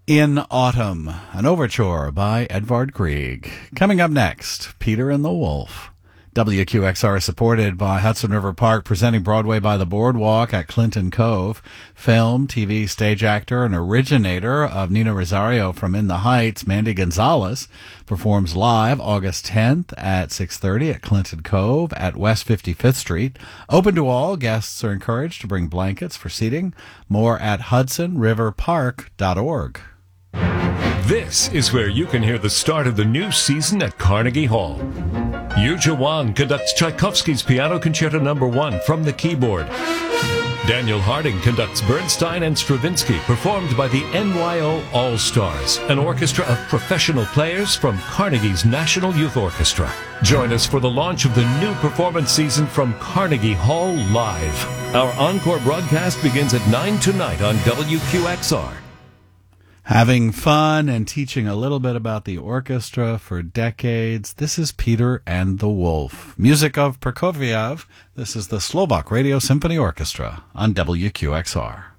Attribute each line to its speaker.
Speaker 1: In Autumn, an overture by Edvard Grieg. Coming up next, Peter and the Wolf. WQXR is supported by Hudson River Park, presenting Broadway by the Boardwalk at Clinton Cove. Film, TV, stage actor, and originator of Nina Rosario from In the Heights, Mandy Gonzalez, performs live August 10th at 6:30 at Clinton Cove at West 55th Street. Open to all, guests are encouraged to bring blankets for seating. More at hudsonriverpark.org.
Speaker 2: This is where you can hear the start of the new season at Carnegie Hall. Yuja Wang conducts Tchaikovsky's Piano Concerto No. 1 from the keyboard. Daniel Harding conducts Bernstein and Stravinsky, performed by the NYO All-Stars, an orchestra of professional players from Carnegie's National Youth Orchestra. Join us for the launch of the new performance season from Carnegie Hall Live. Our encore broadcast begins at 9 tonight on WQXR.
Speaker 1: Having fun and teaching a little bit about the orchestra for decades, this is Peter and the Wolf. Music of Prokofiev. This is the Slovak Radio Symphony Orchestra on WQXR.